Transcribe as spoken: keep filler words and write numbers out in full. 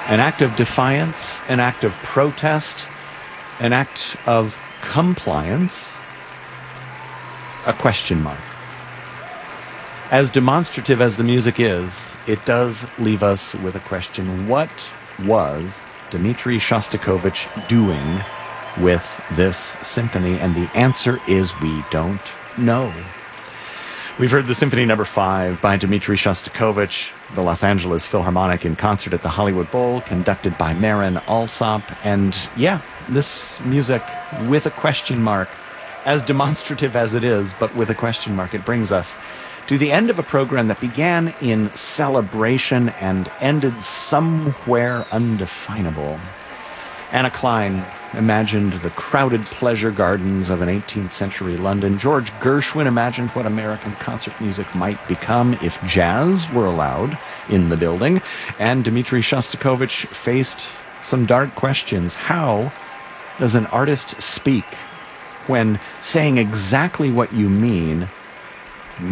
An act of defiance, an act of protest, an act of compliance, a question mark. As demonstrative as the music is, it does leave us with a question. What was Dmitri Shostakovich doing with this symphony? And the answer is we don't know. We've heard the Symphony Number Five by Dmitri Shostakovich, the Los Angeles Philharmonic in concert at the Hollywood Bowl, conducted by Marin Alsop. And yeah, this music with a question mark, as demonstrative as it is, but with a question mark, it brings us to the end of a program that began in celebration and ended somewhere undefinable. Anna Klein imagined the crowded pleasure gardens of an eighteenth century London. George Gershwin imagined what American concert music might become if jazz were allowed in the building. And Dmitri Shostakovich faced some dark questions. How does an artist speak when saying exactly what you mean